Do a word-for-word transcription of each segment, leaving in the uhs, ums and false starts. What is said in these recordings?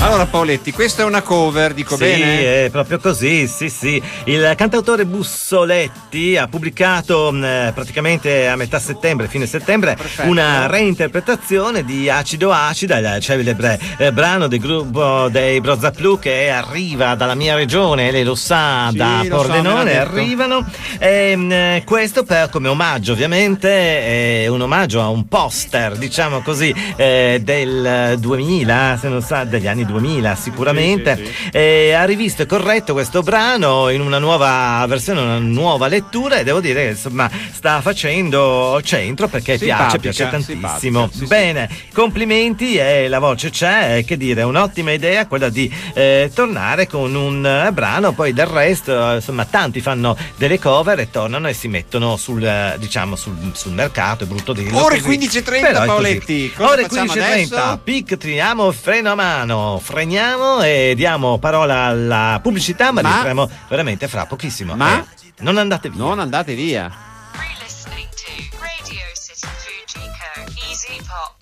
Allora Paoletti, questa è una cover, dico sì, bene? È proprio così, sì sì. Il cantautore Bussoletti ha pubblicato mh, praticamente a metà settembre, fine settembre, Perfetto. una reinterpretazione di Acido Acida, il celebre eh, brano del gruppo dei Brozaplu che arriva dalla mia regione, lei lo sa, Sì, da lo so, Pordenone, me l'ha detto. arrivano. E, mh, questo per, come omaggio ovviamente, è un omaggio a un poster, diciamo così, eh, del duemila, se non sa, degli anni duemila sicuramente. Sì, sì, sì. E ha rivisto e corretto questo brano in una nuova versione, una nuova lettura, e devo dire che insomma sta facendo centro perché piace, piace tantissimo. Sì, Bene, sì. complimenti, e la voce c'è, e che dire, è un'ottima idea quella di eh, tornare con un eh, brano. Poi del resto eh, insomma tanti fanno delle cover e tornano e si mettono sul eh, diciamo sul, sul mercato, è brutto dirlo Ore così. quindici e trenta, Però è così. Paoletti, cosa Ore facciamo quindici e trenta, adesso? pic, triamo, freno a mano, freniamo e diamo parola alla pubblicità, ma, Ma- rientriamo veramente fra pochissimo. Ma- Eh, non andate via. Non andate via. You're listening to Radio City Fujiko Easy Pop.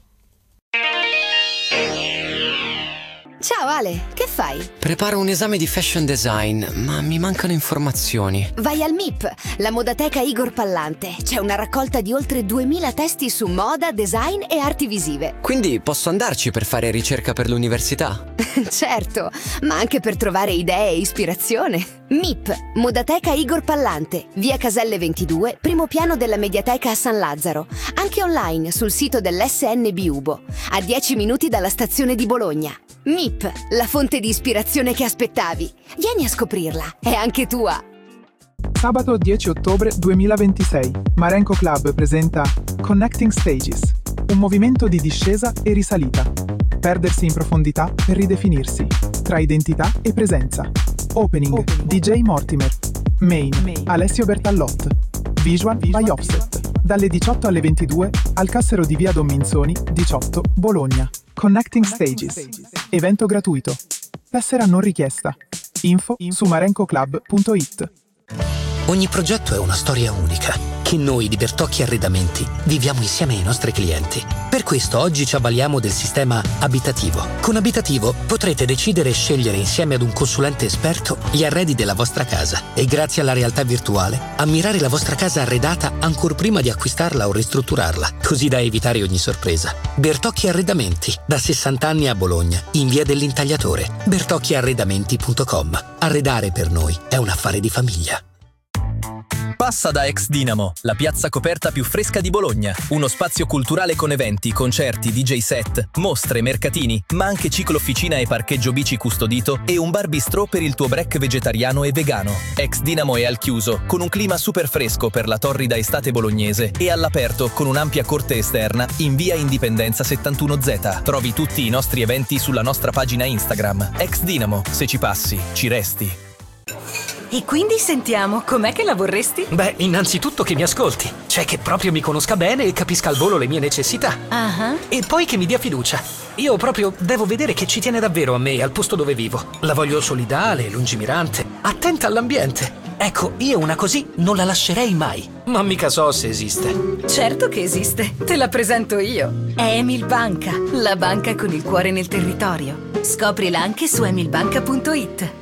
Ciao Ale, che fai? Preparo un esame di fashion design, ma mi mancano informazioni. Vai al M I P, la modateca Igor Pallante. C'è una raccolta di oltre duemila testi su moda, design e arti visive. Quindi posso andarci per fare ricerca per l'università? Certo, ma anche per trovare idee e ispirazione. M I P, modateca Igor Pallante, via Caselle ventidue, primo piano della Mediateca a San Lazzaro. Anche online sul sito dell'S N B Ubo, a dieci minuti dalla stazione di Bologna. M I P, la fonte di ispirazione che aspettavi. Vieni a scoprirla, è anche tua. Sabato dieci ottobre duemilaventisei, Marenco Club presenta Connecting Stages, un movimento di discesa e risalita. Perdersi in profondità per ridefinirsi, tra identità e presenza. Opening, D J Mortimer. Main, Alessio Bertallot. Visual by Offset. Dalle diciotto alle ventidue, al Cassero di via Don Minzoni, diciotto, Bologna. Connecting Stages. Evento gratuito. Tessera non richiesta. Info su marencoclub punto it. Ogni progetto è una storia unica, che noi di Bertocchi Arredamenti viviamo insieme ai nostri clienti. Per questo oggi ci avvaliamo del sistema abitativo. Con Abitativo potrete decidere e scegliere insieme ad un consulente esperto gli arredi della vostra casa e, grazie alla realtà virtuale, ammirare la vostra casa arredata ancor prima di acquistarla o ristrutturarla, così da evitare ogni sorpresa. Bertocchi Arredamenti, da sessanta anni a Bologna, in via dell'Intagliatore. bertocchi arredamenti punto com. Arredare per noi è un affare di famiglia. Passa da Ex Dinamo, la piazza coperta più fresca di Bologna. Uno spazio culturale con eventi, concerti, D J set, mostre, mercatini, ma anche ciclo-officina e parcheggio bici custodito e un bar bistrò per il tuo break vegetariano e vegano. Ex Dinamo è al chiuso, con un clima super fresco per la torrida estate bolognese, e all'aperto con un'ampia corte esterna in via Indipendenza settantuno Z. Trovi tutti i nostri eventi sulla nostra pagina Instagram. Ex Dinamo, se ci passi, ci resti. E quindi sentiamo, com'è che la vorresti? Beh, innanzitutto che mi ascolti, cioè che proprio mi conosca bene e capisca al volo le mie necessità. Ah. E poi che mi dia fiducia. Io proprio devo vedere che ci tiene davvero a me e al posto dove vivo. La voglio solidale, lungimirante, attenta all'ambiente. Ecco, io una così non la lascerei mai. Ma mica so se esiste. Certo che esiste, te la presento io. È Emil Banca, la banca con il cuore nel territorio. Scoprila anche su emilbanca punto it.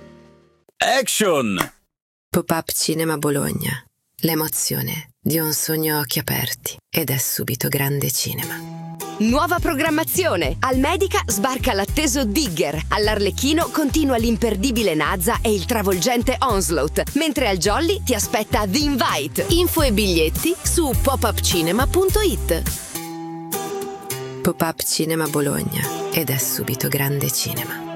Action! Pop-up Cinema Bologna. L'emozione di un sogno a occhi aperti. Ed è subito grande cinema. Nuova programmazione. Al Medica sbarca l'atteso Digger. All'Arlecchino continua l'imperdibile Nazza e il travolgente Onslaught. Mentre al Jolly ti aspetta The Invite. Info e biglietti su pop up cinema punto it. Pop-up Cinema Bologna. Ed è subito grande cinema.